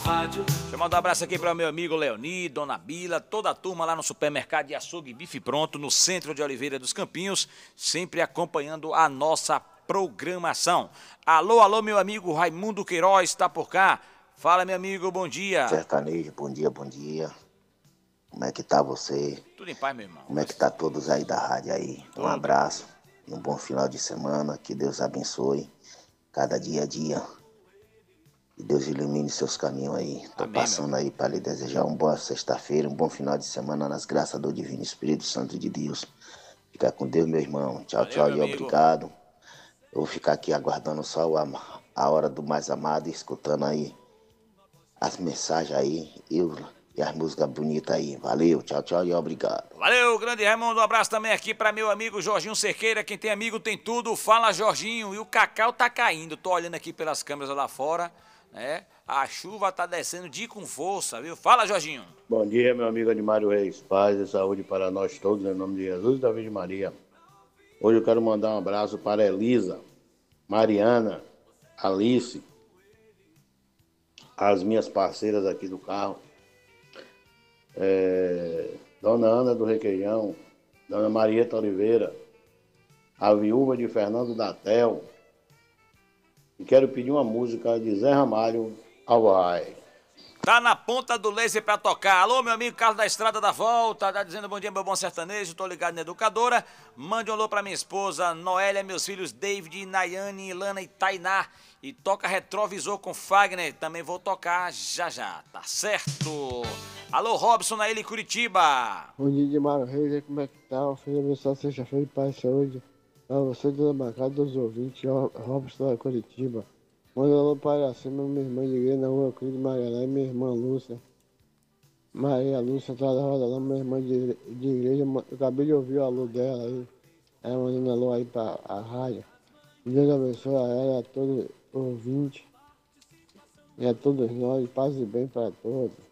Deixa eu mandar um abraço aqui para o meu amigo Leoni, Dona Bila, toda a turma lá no supermercado de açougue Bife Pronto, no centro de Oliveira dos Campinhos, sempre acompanhando a nossa programação. Alô, alô, meu amigo Raimundo Queiroz está por cá. Fala, meu amigo, bom dia. Sertanejo, bom dia, bom dia. Como é que tá você? Tudo em paz, meu irmão. Como é que tá todos aí da rádio aí? Um abraço e um bom final de semana. Que Deus abençoe cada dia a dia. Que Deus ilumine seus caminhos aí. Tô passando aí para lhe desejar uma boa sexta-feira, um bom final de semana nas graças do Divino Espírito Santo de Deus. Fica com Deus, meu irmão. Tchau, Valeu, tchau meu e amigo. obrigado. Eu vou ficar aqui aguardando só a hora do mais amado e escutando aí as mensagens aí e as músicas bonitas aí. Valeu, tchau, tchau e obrigado. Valeu, grande Raimundo. Um abraço também aqui para meu amigo Jorginho Cerqueira. Quem tem amigo tem tudo. Fala, Jorginho. E o cacau tá caindo. Tô olhando aqui pelas câmeras lá fora, né? A chuva tá descendo com força, viu? Fala, Jorginho. Bom dia, meu amigo Animário Reis. Paz e saúde para nós todos, em nome de Jesus e da Virgem Maria. Hoje eu quero mandar um abraço para Elisa, Mariana, Alice, as minhas parceiras aqui do carro, Dona Ana do Requeijão, Dona Marieta Oliveira, a viúva de Fernando Datel. E quero pedir uma música de Zé Ramalho, Alvai. Tá na ponta do laser pra tocar. Alô, meu amigo Carlos da Estrada da Volta. Tá dizendo bom dia, meu bom sertanejo. Tô ligado na educadora. Mande um alô pra minha esposa Noélia, meus filhos David, Nayane, Ilana e Tainá. E toca Retrovisor com Fagner. Também vou tocar já já. Tá certo? Alô, Robson na Ilha Curitiba. Bom dia, Dimaro Reis. Como é que tá? O filho abençoado sexta-feira de paz e saúde. Pra você, dona bancada dos ouvintes, Robson da Curitiba. Manda um alô para Iracema, minha irmã de igreja na rua Cruz de Magalhães, minha irmã Lúcia. Maria Lúcia, atrás da roda lá, minha irmã de igreja. Eu acabei de ouvir o alô dela aí. Ela mandando alô aí para a rádio. Deus abençoe a ela, a todos os ouvintes. E a todos nós, paz e bem para todos.